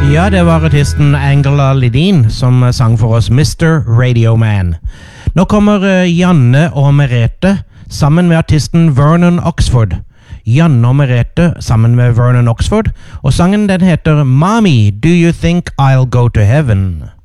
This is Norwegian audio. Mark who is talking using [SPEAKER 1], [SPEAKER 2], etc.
[SPEAKER 1] Ja, det var artisten Angela Lideen som sang for oss Mr. Radio Man. Nå kommer Janne og Merete sammen med artisten Vernon Oxford. Janne og Merete sammen med Vernon Oxford, og sangen den heter Mommy, Do You Think I'll Go to Heaven?